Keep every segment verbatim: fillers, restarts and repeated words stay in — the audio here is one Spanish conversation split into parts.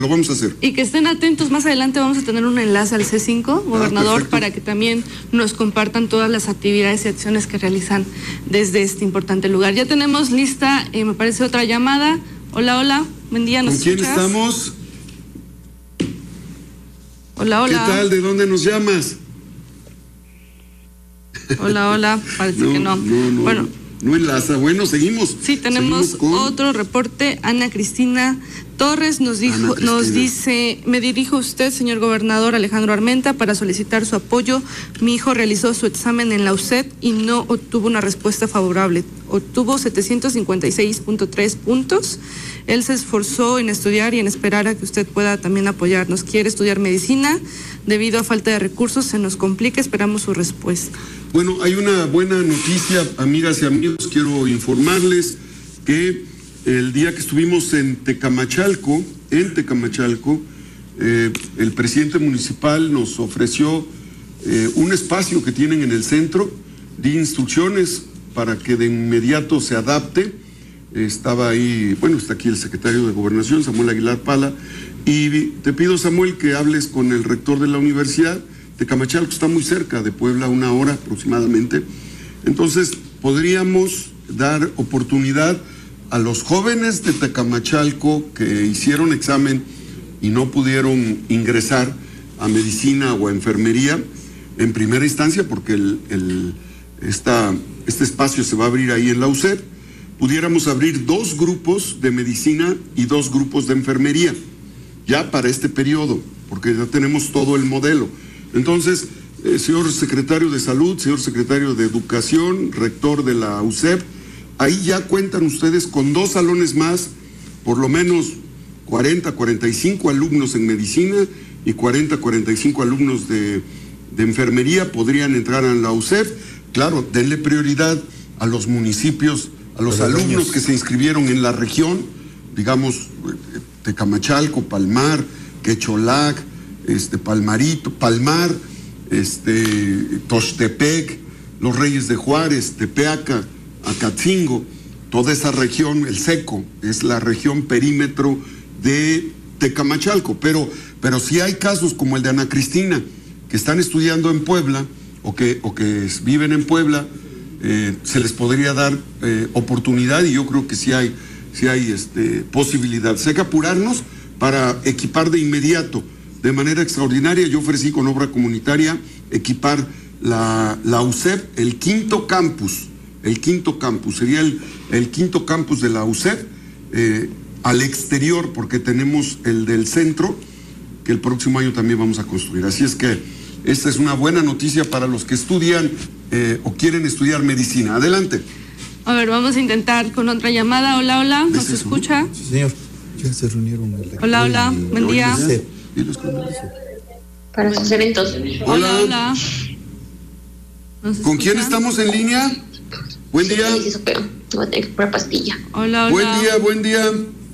Lo vamos a hacer. Y que estén atentos, más adelante vamos a tener un enlace al C cinco, gobernador, ah, para que también nos compartan todas las actividades y acciones que realizan desde este importante lugar. Ya tenemos lista, eh, me parece, otra llamada. Hola, hola, buen día, ¿nos ¿Con quién escuchas? estamos? Hola, hola. ¿Qué tal? ¿De dónde nos llamas? Hola, hola, parece no, que no. No, no, bueno. No enlaza. Bueno, seguimos. Sí, tenemos seguimos con... otro reporte. Ana Cristina Torres nos dijo, nos dice, me dirijo a usted, señor gobernador Alejandro Armenta, para solicitar su apoyo. Mi hijo realizó su examen en la U C E D y no obtuvo una respuesta favorable. Obtuvo setecientos cincuenta y seis punto tres puntos. Él se esforzó en estudiar y en esperar a que usted pueda también apoyarnos. Quiere estudiar medicina. Debido a falta de recursos se nos complica, esperamos su respuesta. Bueno, hay una buena noticia, amigas y amigos. Quiero informarles que el día que estuvimos en Tecamachalco, en Tecamachalco, eh, el presidente municipal nos ofreció eh, un espacio que tienen en el centro de instrucciones para que de inmediato se adapte. Estaba ahí, bueno, está aquí el secretario de Gobernación, Samuel Aguilar Pala, y te pido, Samuel, que hables con el rector de la universidad. Tecamachalco está muy cerca de Puebla, una hora aproximadamente. Entonces, podríamos dar oportunidad a los jóvenes de Tecamachalco que hicieron examen y no pudieron ingresar a medicina o a enfermería en primera instancia, porque el, el, esta, este espacio se va a abrir ahí en la U C E D, pudiéramos abrir dos grupos de medicina y dos grupos de enfermería, ya para este periodo, porque ya tenemos todo el modelo. Entonces, eh, señor secretario de Salud, señor secretario de Educación, rector de la U C E P, ahí ya cuentan ustedes con dos salones más, por lo menos cuarenta, cuarenta y cinco alumnos en medicina y cuarenta, cuarenta y cinco alumnos de, de enfermería podrían entrar a la U C E P. Claro, denle prioridad a los municipios, a los alumnos niños que se inscribieron en la región, digamos, Tecamachalco, Palmar, Quecholac, este, Palmarito, Palmar, este, Toxtepec, Los Reyes de Juárez, Tepeaca, Acatzingo, toda esa región, el Seco, es la región perímetro de Tecamachalco, pero, pero sí hay casos como el de Ana Cristina, que están estudiando en Puebla, o que, o que viven en Puebla, eh, se les podría dar eh, oportunidad, y yo creo que sí hay, sí hay este, posibilidad. Hay que apurarnos para equipar de inmediato, de manera extraordinaria. Yo ofrecí con obra comunitaria equipar la, la U C E P, el quinto campus, el quinto campus, sería el, el quinto campus de la U C E P, eh, al exterior, porque tenemos el del centro, que el próximo año también vamos a construir. Así es que esta es una buena noticia para los que estudian eh, o quieren estudiar medicina. Adelante. A ver, vamos a intentar con otra llamada. Hola, hola, ¿nos escucha? Sí, señor. Ya se reunieron. El hola, hola, y, buen día. Para sus eventos. Hola, hola. ¿Con quién estamos en línea? Buen día. Sí, sí, pero voy a tener que comprar pastilla. Hola, hola. Buen día, buen día.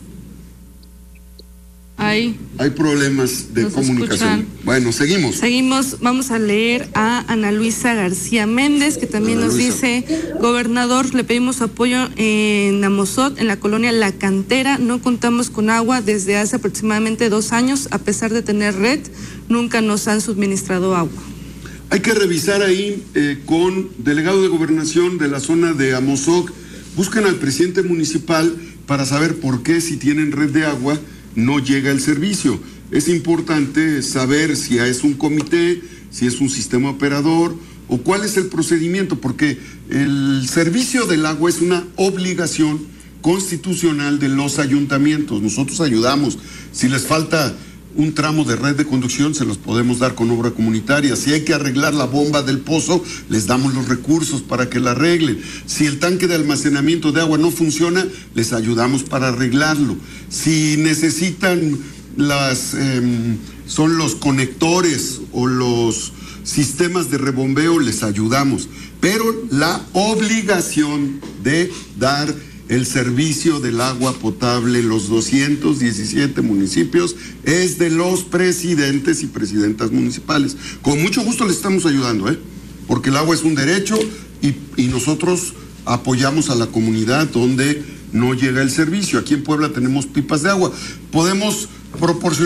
Hay, Hay problemas de comunicación. Escuchan. Bueno, seguimos. Seguimos, vamos a leer a Ana Luisa García Méndez, que también Ana nos Luisa. dice, gobernador, le pedimos apoyo en Amozot, en la colonia La Cantera, no contamos con agua desde hace aproximadamente dos años, a pesar de tener red, nunca nos han suministrado agua. Hay que revisar ahí eh, con delegado de gobernación de la zona de Amozoc, buscan al presidente municipal para saber por qué, si tienen red de agua, no llega el servicio. Es importante saber si es un comité, si es un sistema operador o cuál es el procedimiento, porque el servicio del agua es una obligación constitucional de los ayuntamientos. Nosotros ayudamos. Si les falta un tramo de red de conducción, se los podemos dar con obra comunitaria. Si hay que arreglar la bomba del pozo, les damos los recursos para que la arreglen. Si el tanque de almacenamiento de agua no funciona, les ayudamos para arreglarlo. Si necesitan las, eh, son los conectores o los sistemas de rebombeo, les ayudamos. Pero la obligación de dar el servicio del agua potable en los doscientos diecisiete municipios es de los presidentes y presidentas municipales. Con mucho gusto les estamos ayudando, ¿eh? Porque el agua es un derecho y, y nosotros apoyamos a la comunidad donde no llega el servicio. Aquí en Puebla tenemos pipas de agua. Podemos proporcionar